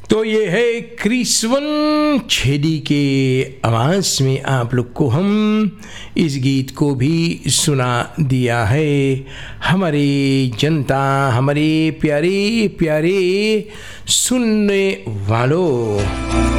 तो ये है क्रिसवन छेदी के आवाज़ में आप लोग को हम इस गीत को भी सुना दिया है। हमारी जनता, हमारे प्यारे प्यारे सुनने वालों,